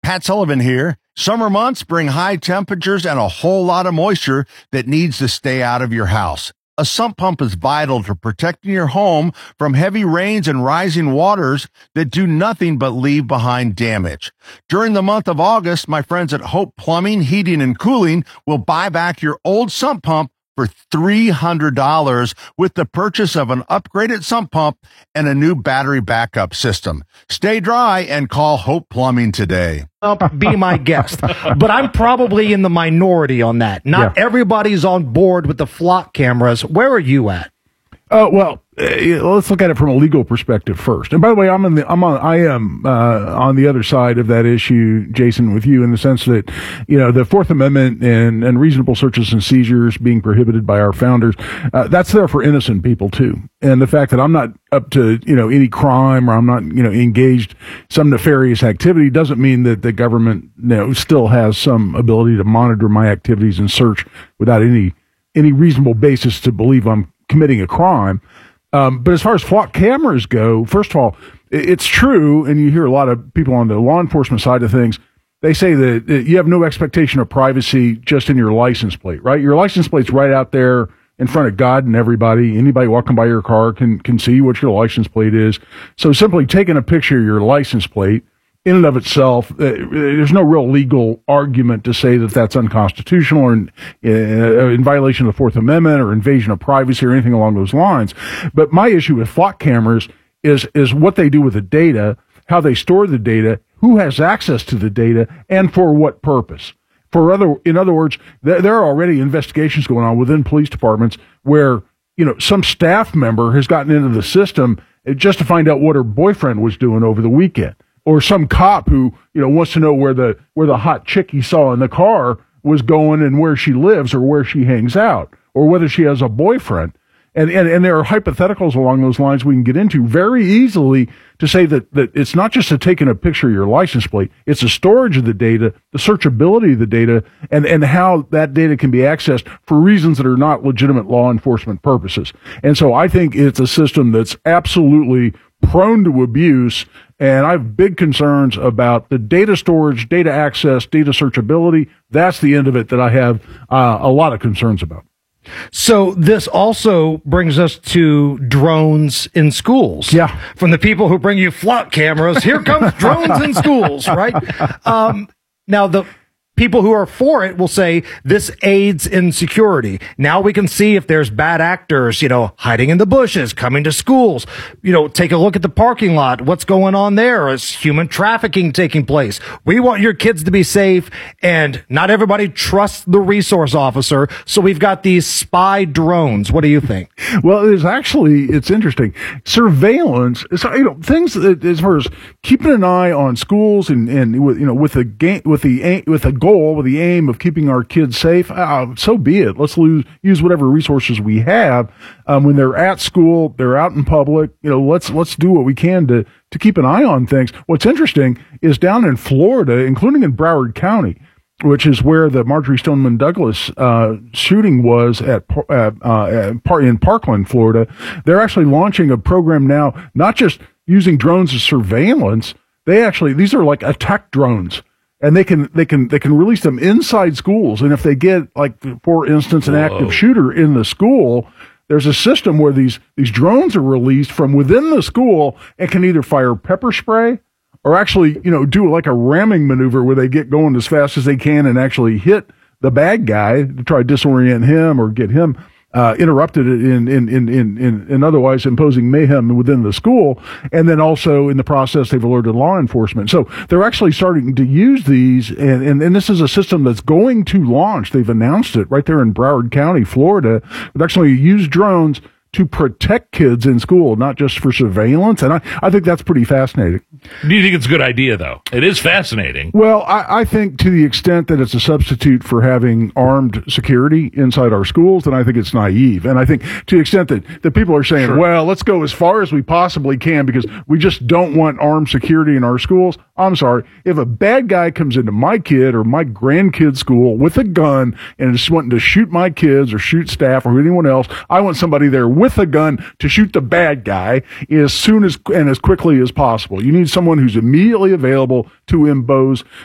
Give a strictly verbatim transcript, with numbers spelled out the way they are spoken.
Pat Sullivan here. Summer months bring high temperatures and a whole lot of moisture that needs to stay out of your house. A sump pump is vital to protecting your home from heavy rains and rising waters that do nothing but leave behind damage. During the month of August, my friends at Hope Plumbing, Heating, and Cooling will buy back your old sump pump for three hundred dollars with the purchase of an upgraded sump pump and a new battery backup system. Stay dry and call Hope Plumbing today. Be my guest, but I'm probably in the minority on that. Not Yeah. everybody's on board with the flock cameras. Where are you at? Uh, well, uh, let's look at it from a legal perspective first. And by the way, I'm in the, I'm on, I am, uh, on the other side of that issue, Jason, with you in the sense that, you know, the Fourth Amendment and, and reasonable searches and seizures being prohibited by our founders, uh, that's there for innocent people too. And the fact that I'm not up to, you know, any crime or I'm not, you know, engaged some nefarious activity doesn't mean that the government, you know, still has some ability to monitor my activities and search without any, any reasonable basis to believe I'm committing a crime. Um, but as far as flock cameras go, first of all, it's true, and you hear a lot of people on the law enforcement side of things, they say that you have no expectation of privacy just in your license plate, right? Your license plate's right out there in front of God and everybody. Anybody walking by your car can, can see what your license plate is. So simply taking a picture of your license plate in and of itself, uh, there's no real legal argument to say that that's unconstitutional or in, uh, in violation of the Fourth Amendment or invasion of privacy or anything along those lines. But my issue with flock cameras is is what they do with the data, how they store the data, who has access to the data, and for what purpose. For other, in other words, th- there are already investigations going on within police departments where, you know, some staff member has gotten into the system just to find out what her boyfriend was doing over the weekend. Or some cop who, you know, wants to know where the where the hot chick he saw in the car was going and where she lives or where she hangs out or whether she has a boyfriend. And and, and there are hypotheticals along those lines we can get into very easily to say that, that it's not just a taking a picture of your license plate, it's the storage of the data, the searchability of the data, and, and how that data can be accessed for reasons that are not legitimate law enforcement purposes. And so I think it's a system that's absolutely prone to abuse, and I have big concerns about the data storage, data access, data searchability. That's the end of it that I have uh, a lot of concerns about. So this also brings us to drones in schools. Yeah. From the people who bring you flock cameras, here comes drones in schools, right? Um, now, the people who are for it will say this aids in security. Now we can see if there's bad actors, you know, hiding in the bushes, coming to schools. You know, take a look at the parking lot. What's going on there? Is human trafficking taking place? We want your kids to be safe, and not everybody trusts the resource officer. So we've got these spy drones. What do you think? Well, it's actually, it's interesting. Surveillance, so, you know, things that, as far as keeping an eye on schools and, and with, you know, with the game, with the, with the goal, with the aim of keeping our kids safe, uh, so be it. Let's lose, use whatever resources we have. Um, when they're at school, they're out in public, you know, let's, let's do what we can to, to keep an eye on things. What's interesting is down in Florida, including in Broward County, which is where the Marjorie Stoneman Douglas uh, shooting was at, uh, uh, in Parkland, Florida. They're actually launching a program now, not just using drones as surveillance. They actually, these are like attack drones. And they can, they can, they can release them inside schools. And if they get, like, for instance, an Whoa. active shooter in the school, there's a system where these, these drones are released from within the school and can either fire pepper spray or actually, you know, do like a ramming maneuver where they get going as fast as they can and actually hit the bad guy to try to disorient him or get him uh, interrupted in, in, in, in, in, in otherwise imposing mayhem within the school. And then also in the process, they've alerted law enforcement. So they're actually starting to use these. And, and, and this is a system that's going to launch. They've announced it right there in Broward County, Florida. They actually use drones to protect kids in school, not just for surveillance. And I, I think that's pretty fascinating. Do you think it's a good idea, though? It is fascinating. Well, I, I think to the extent that it's a substitute for having armed security inside our schools, then I think it's naive. And I think to the extent that, that people are saying, Sure. well, let's go as far as we possibly can because we just don't want armed security in our schools. I'm sorry. If a bad guy comes into my kid or my grandkid's school with a gun and is wanting to shoot my kids or shoot staff or anyone else, I want somebody there with a gun to shoot the bad guy as soon as and as quickly as possible. You need someone who's immediately available to impose